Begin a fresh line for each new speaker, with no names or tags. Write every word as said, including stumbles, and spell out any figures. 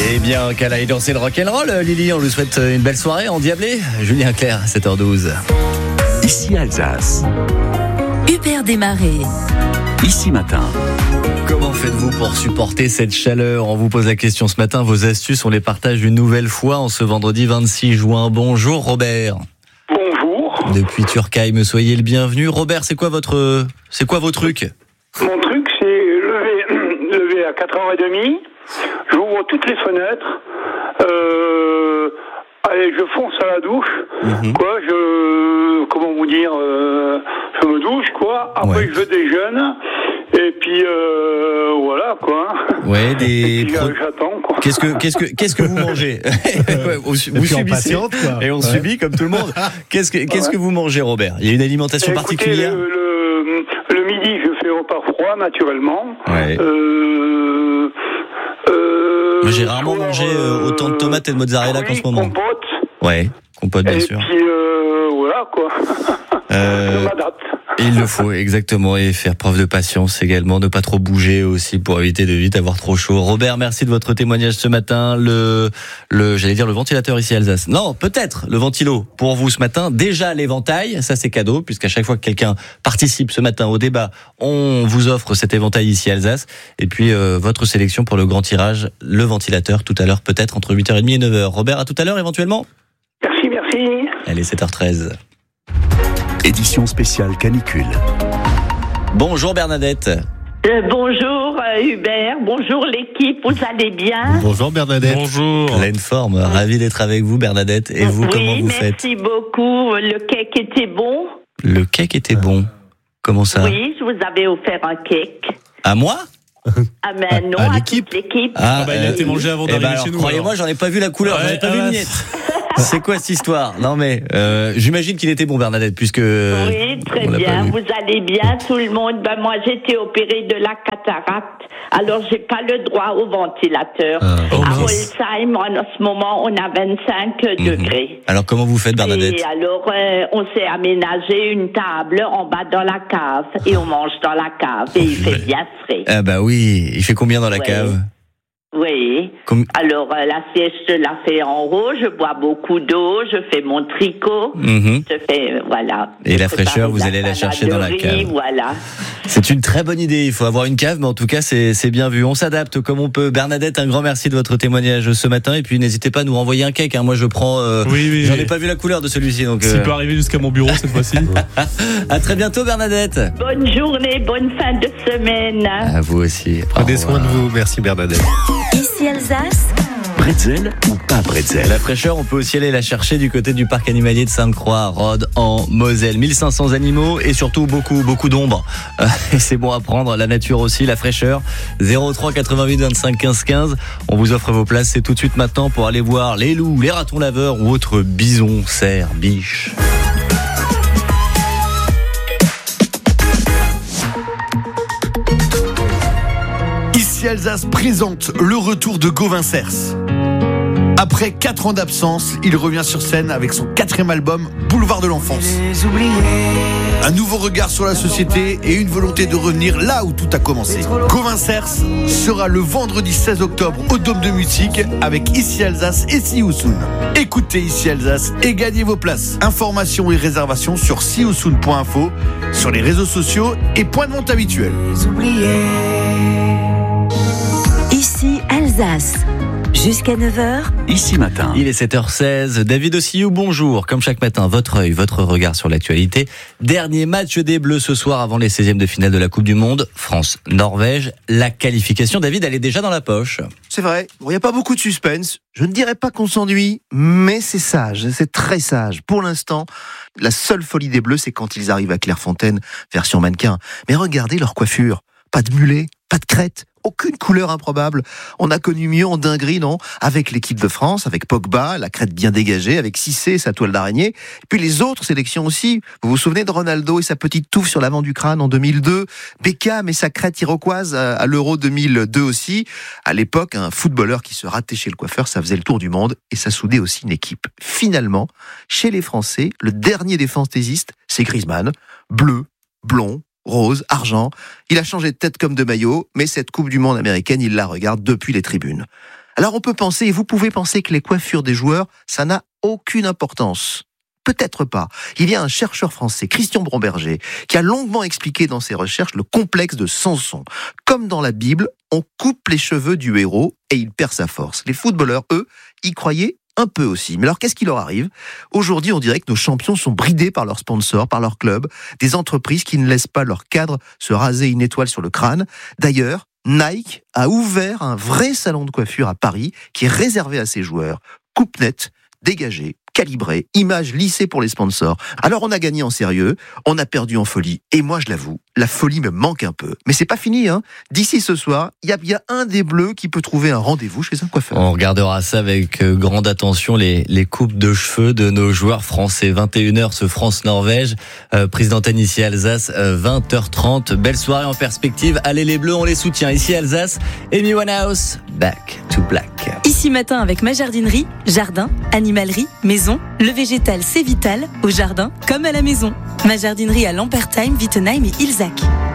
Eh bien, qu'elle aille danser le rock'n'roll, Lily, on lui souhaite une belle soirée endiablée. Julien Clerc, sept heures douze.
Ici Alsace.
Hubert Desmarais.
Ici Matin.
Comment faites-vous pour supporter cette chaleur ? On vous pose la question ce matin. Vos astuces, on les partage une nouvelle fois en ce vendredi vingt-six juin. Bonjour Robert.
Bonjour.
Depuis Turckheim, soyez le bienvenu. Robert, c'est quoi votre, c'est quoi vos trucs ?
Mon truc, c'est lever, lever à quatre heures trente. J'ouvre toutes les fenêtres. Euh, allez, je fonce à la douche. Mm-hmm. Quoi, je, comment vous dire, euh, je me douche, quoi. Après, ouais. je déjeune. Et puis euh, voilà quoi.
Ouais, des.
Puis, pro... J'attends quoi.
Qu'est-ce que qu'est-ce que qu'est-ce que vous mangez ? Vous, vous subissez et on ouais. subit comme tout le monde. Qu'est-ce que qu'est-ce ouais. que vous mangez, Robert ? Il y a une alimentation
Écoutez,
particulière ?
Le, le, le midi, je fais repas froid naturellement.
Ouais.
Euh, euh,
Moi, j'ai rarement soir, mangé euh, autant de tomates et de mozzarella qu'en ce moment.
Compote.
Ouais, compote bien
et
sûr.
Et puis euh, voilà quoi.
Euh...
Je m'adapte.
Il le faut, exactement, et faire preuve de patience également, ne pas trop bouger aussi pour éviter de vite avoir trop chaud. Robert, merci de votre témoignage ce matin. Le, le, j'allais dire le ventilateur ici à Alsace. Non, peut-être le ventilo pour vous ce matin. Déjà l'éventail, ça c'est cadeau, puisqu'à chaque fois que quelqu'un participe ce matin au débat, on vous offre cet éventail ici à Alsace. Et puis euh, votre sélection pour le grand tirage, le ventilateur tout à l'heure, peut-être entre huit heures trente et neuf heures. Robert, à tout à l'heure éventuellement.
Merci, merci.
Allez, sept heures treize.
Édition spéciale canicule.
Bonjour Bernadette.
Euh, bonjour euh, Hubert, bonjour l'équipe, vous allez bien ?
Bonjour Bernadette. Bonjour. Pleine forme, ravi d'être avec vous Bernadette. Et vous,
oui,
comment vous
merci
faites ?
Merci beaucoup, le cake était bon ?
Le cake était bon. Comment ça ?
Oui, je vous avais offert un cake.
À moi ?
Ah mais non, à, à l'équipe. l'équipe.
Ah,
ah bah, il a été mangé avant d'arriver
eh bah,
chez nous.
Croyez-moi, j'en ai pas vu la couleur, ouais, j'en ai pas ah vu ouais. une miette. C'est quoi cette histoire ? Non mais, euh, j'imagine qu'il était bon Bernadette, puisque...
Oui, très bien, vous allez bien tout le monde. Ben, moi j'ai été opérée de la cataracte, alors j'ai pas le droit au ventilateur. Ah. Oh, à Holzheim, en ce moment, on a vingt-cinq mmh. degrés.
Alors comment vous faites Bernadette ?
Et alors, euh, on s'est aménagé une table en bas dans la cave, et on mange dans la cave, et il fait bien frais.
Ah bah oui, il fait combien dans la ouais. cave ?
Oui. Comme... Alors, euh, la sieste, je la fais en haut, je bois beaucoup d'eau, je fais mon tricot, mm-hmm. je fais, euh, voilà.
Et la fraîcheur, vous allez la chercher dans la cave.
Voilà.
C'est une très bonne idée, il faut avoir une cave, mais en tout cas, c'est, c'est bien vu. On s'adapte comme on peut. Bernadette, un grand merci de votre témoignage ce matin, et puis n'hésitez pas à nous renvoyer un cake, hein. Moi, je prends, euh, oui, oui, j'en ai oui. pas vu la couleur de celui-ci, donc.
S'il
euh...
peut arriver jusqu'à mon bureau cette fois-ci.
À très bientôt, Bernadette.
Bonne journée, bonne fin de semaine.
À vous aussi.
Prenez soin de vous, merci Bernadette.
Ici Alsace.
Bretzel ou pas bretzel ?
La fraîcheur, on peut aussi aller la chercher du côté du parc animalier de Sainte-Croix à Rhodes en Moselle. mille cinq cents animaux et surtout beaucoup, beaucoup d'ombre. Euh, et c'est bon à prendre, la nature aussi, la fraîcheur. zéro trois quatre-vingt-huit vingt-cinq quinze quinze. On vous offre vos places, c'est tout de suite maintenant pour aller voir les loups, les ratons laveurs ou autres bisons, cerfs, biches.
Ici Alsace présente le retour de Gauvin Cers. Après quatre ans d'absence, il revient sur scène avec son quatrième album, Boulevard de l'Enfance. Un nouveau regard sur la société et une volonté de revenir là où tout a commencé. Gauvin Cers sera le vendredi seize octobre au Dôme de Musique avec Ici Alsace et Sioussoun. Écoutez Ici Alsace et gagnez vos places. Informations et réservations sur sioussoun point info, sur les réseaux sociaux et points de vente habituels.
Ici Alsace. Jusqu'à neuf heures.
Ici Matin.
Il est sept heures seize. David Ossillou, bonjour. Comme chaque matin, votre œil, votre regard sur l'actualité. Dernier match des Bleus ce soir avant les seizièmes de finale de la Coupe du Monde. France-Norvège. La qualification, David, elle est déjà dans la poche.
C'est vrai. Bon, il n'y a pas beaucoup de suspense. Je ne dirais pas qu'on s'ennuie, mais c'est sage. C'est très sage. Pour l'instant, la seule folie des Bleus, c'est quand ils arrivent à Clairefontaine, version mannequin. Mais regardez leur coiffure. Pas de mulet, pas de crête, aucune couleur improbable. On a connu mieux en dinguerie, non ? Avec l'équipe de France, avec Pogba, la crête bien dégagée, avec Cissé, sa toile d'araignée. Et puis les autres sélections aussi. Vous vous souvenez de Ronaldo et sa petite touffe sur l'avant du crâne en deux mille deux ? Beckham et sa crête iroquoise à l'Euro deux mille deux aussi. À l'époque, un footballeur qui se ratait chez le coiffeur, ça faisait le tour du monde et ça soudait aussi une équipe. Finalement, chez les Français, le dernier des fantaisistes, c'est Griezmann. Bleu, blond, rose, argent. Il a changé de tête comme de maillot, mais cette Coupe du Monde américaine, il la regarde depuis les tribunes. Alors on peut penser, et vous pouvez penser que les coiffures des joueurs, ça n'a aucune importance. Peut-être pas. Il y a un chercheur français, Christian Bromberger, qui a longuement expliqué dans ses recherches le complexe de Samson. Comme dans la Bible, on coupe les cheveux du héros et il perd sa force. Les footballeurs, eux, y croyaient un peu aussi. Mais alors, qu'est-ce qui leur arrive ? Aujourd'hui, on dirait que nos champions sont bridés par leurs sponsors, par leurs clubs, des entreprises qui ne laissent pas leurs cadres se raser une étoile sur le crâne. D'ailleurs, Nike a ouvert un vrai salon de coiffure à Paris qui est réservé à ses joueurs. Coupe nette, dégagée, calibrée, image lissée pour les sponsors. Alors on a gagné en sérieux, on a perdu en folie. Et moi, je l'avoue, la folie me manque un peu. Mais c'est pas fini, hein. D'ici ce soir, il y a bien un des Bleus qui peut trouver un rendez-vous chez un coiffeur.
On regardera ça avec grande attention, les, les coupes de cheveux de nos joueurs français. vingt et une heures, ce France-Norvège. Euh, prise d'antenne ici Alsace, euh, vingt heures trente. Belle soirée en perspective. Allez les Bleus, on les soutient. Ici Alsace, Amy Winehouse, Back to Black.
Ici matin avec ma jardinerie, jardin, animalerie, maison. Le végétal, c'est vital, au jardin comme à la maison. Ma jardinerie à Lampertheim, Wittenheim et Ilzac.